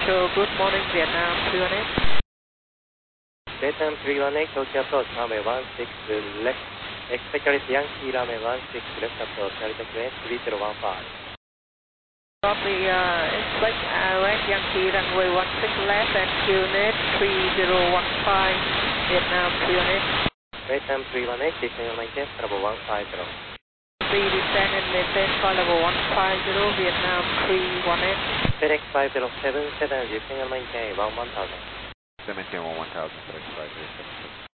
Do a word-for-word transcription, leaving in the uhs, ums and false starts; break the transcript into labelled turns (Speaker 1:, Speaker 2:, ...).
Speaker 1: So good morning, Vietnam three one eight.
Speaker 2: Vietnam three one eight, Tokyo approach, runway one six left. Expect Yankee, runway one six left approach, altitude three zero one five.
Speaker 1: Copy, uh, expect uh, right Yankee, runway one six left and unit three zero one five, Vietnam three one eight.
Speaker 2: Vietnam three one eight, descend and maintain level one five zero.
Speaker 1: Three descend and maintain for level one five zero, Vietnam three one eight.
Speaker 2: FedEx five zero seven seven, descend and maintain one one thousand.
Speaker 3: Maintain one one thousand, FedEx five zero seven seven.